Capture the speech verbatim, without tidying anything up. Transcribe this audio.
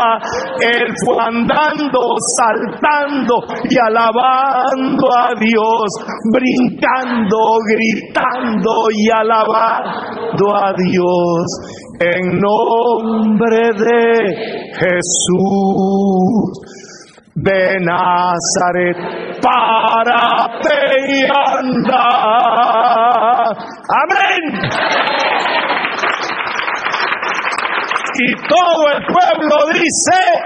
Él fue andando, saltando y alabando a Dios, brincando, gritando y alabando a Dios en nombre de Jesús de Nazaret. Párate y anda. Amén. Y todo el pueblo dice: